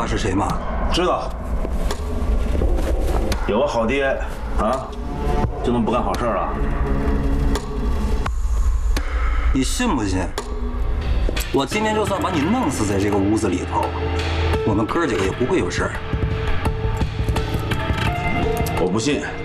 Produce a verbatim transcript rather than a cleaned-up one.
他是谁吗？ 知道。有个好爹啊，就能不干好事了？ 你信不信？我今天就算把你弄死在这个屋子里头，我们哥几个也不会有事儿。 我不信。